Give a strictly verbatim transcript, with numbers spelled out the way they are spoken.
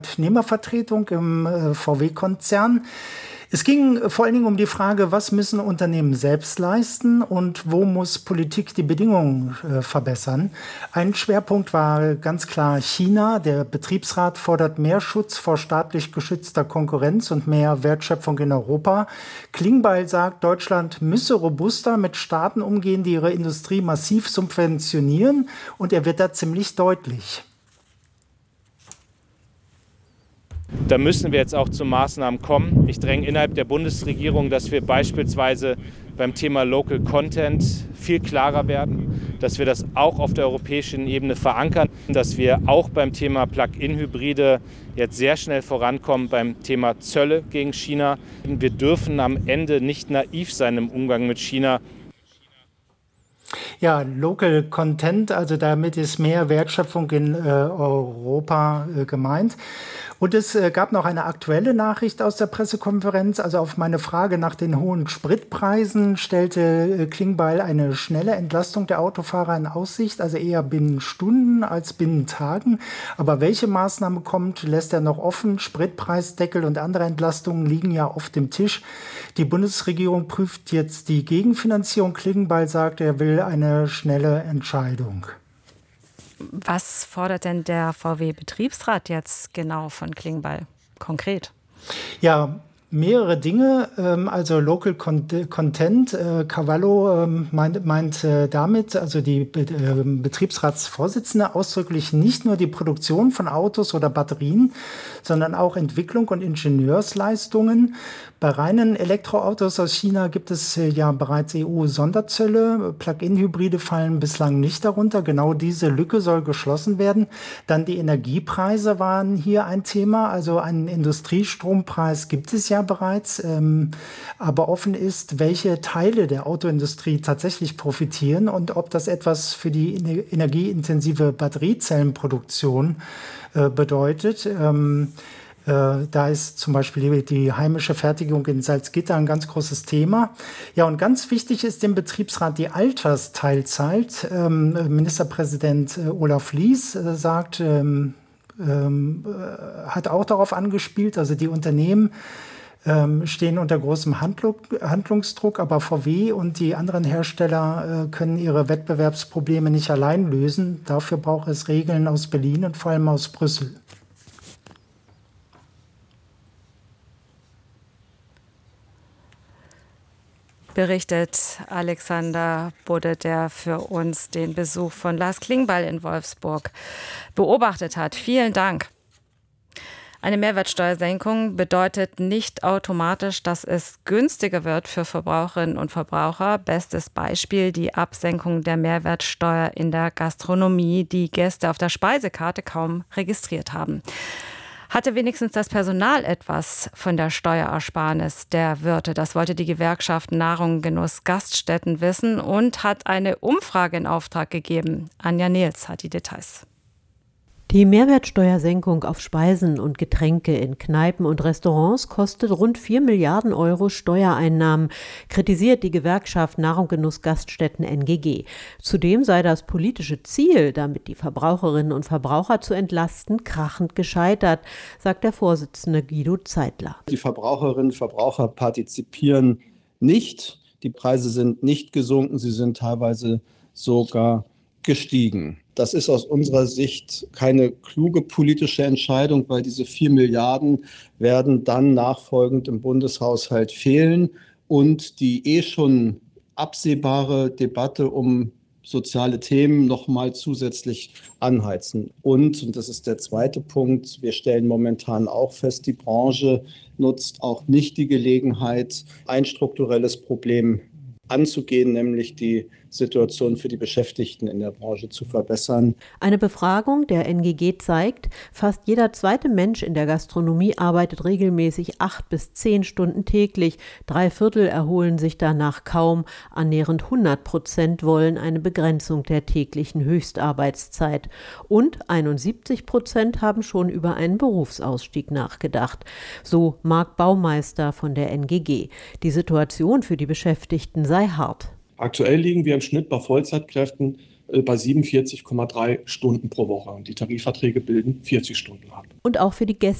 Arbeitnehmervertretung im äh, V W-Konzern. Es ging vor allen Dingen um die Frage, was müssen Unternehmen selbst leisten und wo muss Politik die Bedingungen äh, verbessern. Ein Schwerpunkt war ganz klar China. Der Betriebsrat fordert mehr Schutz vor staatlich geschützter Konkurrenz und mehr Wertschöpfung in Europa. Klingbeil sagt, Deutschland müsse robuster mit Staaten umgehen, die ihre Industrie massiv subventionieren, und er wird da ziemlich deutlich. Da müssen wir jetzt auch zu Maßnahmen kommen. Ich dränge innerhalb der Bundesregierung, dass wir beispielsweise beim Thema Local Content viel klarer werden, dass wir das auch auf der europäischen Ebene verankern, dass wir auch beim Thema Plug-in-Hybride jetzt sehr schnell vorankommen beim Thema Zölle gegen China. Wir dürfen am Ende nicht naiv sein im Umgang mit China. Ja, Local Content, also damit ist mehr Wertschöpfung in äh, Europa äh, gemeint. Und es äh, gab noch eine aktuelle Nachricht aus der Pressekonferenz. Also auf meine Frage nach den hohen Spritpreisen stellte äh, Klingbeil eine schnelle Entlastung der Autofahrer in Aussicht, also eher binnen Stunden als binnen Tagen. Aber welche Maßnahme kommt, lässt er noch offen. Spritpreisdeckel und andere Entlastungen liegen ja auf dem Tisch. Die Bundesregierung prüft jetzt die Gegenfinanzierung. Klingbeil sagt, er will eine schnelle Entscheidung. Was fordert denn der V W-Betriebsrat jetzt genau von Klingbeil konkret? Ja, mehrere Dinge. Also Local Content. Cavallo meint, meint damit, also die Betriebsratsvorsitzende, ausdrücklich nicht nur die Produktion von Autos oder Batterien, sondern auch Entwicklung und Ingenieursleistungen. Bei reinen Elektroautos aus China gibt es ja bereits E U-Sonderzölle. Plug-in-Hybride fallen bislang nicht darunter. Genau diese Lücke soll geschlossen werden. Dann die Energiepreise waren hier ein Thema. Also einen Industriestrompreis gibt es ja bereits. Ähm, aber offen ist, welche Teile der Autoindustrie tatsächlich profitieren und ob das etwas für die energieintensive Batteriezellenproduktion äh, bedeutet. Ähm, Da ist zum Beispiel die heimische Fertigung in Salzgitter ein ganz großes Thema. Ja, und ganz wichtig ist dem Betriebsrat die Altersteilzeit. Ähm, Ministerpräsident Olaf Lies äh, sagt, ähm, ähm, hat auch darauf angespielt, also die Unternehmen ähm, stehen unter großem Handlung, Handlungsdruck, aber V W und die anderen Hersteller äh, können ihre Wettbewerbsprobleme nicht allein lösen. Dafür braucht es Regeln aus Berlin und vor allem aus Brüssel. Berichtet Alexander Budde, der für uns den Besuch von Lars Klingbeil in Wolfsburg beobachtet hat. Vielen Dank. Eine Mehrwertsteuersenkung bedeutet nicht automatisch, dass es günstiger wird für Verbraucherinnen und Verbraucher. Bestes Beispiel die Absenkung der Mehrwertsteuer in der Gastronomie, die Gäste auf der Speisekarte kaum registriert haben. Hatte wenigstens das Personal etwas von der Steuerersparnis der Wirte? Das wollte die Gewerkschaft Nahrung, Genuss, Gaststätten wissen und hat eine Umfrage in Auftrag gegeben. Anja Nils hat die Details. Die Mehrwertsteuersenkung auf Speisen und Getränke in Kneipen und Restaurants kostet rund vier Milliarden Euro Steuereinnahmen, kritisiert die Gewerkschaft Nahrung, Genuss, Gaststätten N G G. Zudem sei das politische Ziel, damit die Verbraucherinnen und Verbraucher zu entlasten, krachend gescheitert, sagt der Vorsitzende Guido Zeitler. Die Verbraucherinnen und Verbraucher partizipieren nicht. Die Preise sind nicht gesunken, sie sind teilweise sogar gestiegen. Das ist aus unserer Sicht keine kluge politische Entscheidung, weil diese vier Milliarden werden dann nachfolgend im Bundeshaushalt fehlen und die eh schon absehbare Debatte um soziale Themen noch mal zusätzlich anheizen. Und, und das ist der zweite Punkt, wir stellen momentan auch fest, die Branche nutzt auch nicht die Gelegenheit, ein strukturelles Problem anzugehen, nämlich die Situation für die Beschäftigten in der Branche zu verbessern. Eine Befragung der N G G zeigt, fast jeder zweite Mensch in der Gastronomie arbeitet regelmäßig acht bis zehn Stunden täglich. Drei Viertel erholen sich danach kaum. Annähernd hundert Prozent wollen eine Begrenzung der täglichen Höchstarbeitszeit. Und einundsiebzig Prozent haben schon über einen Berufsausstieg nachgedacht. So Marc Baumeister von der N G G. Die Situation für die Beschäftigten sei hart. Aktuell liegen wir im Schnitt bei Vollzeitkräften bei siebenundvierzig Komma drei Stunden pro Woche. Und die Tarifverträge bilden vierzig Stunden ab. Und auch für die Gäste